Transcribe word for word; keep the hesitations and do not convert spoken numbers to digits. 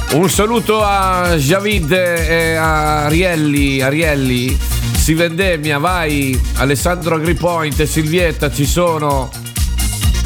Un saluto a Javid e a Arielli. Arielli si vendemmia, vai. Alessandro Agripoint e Silvietta ci sono.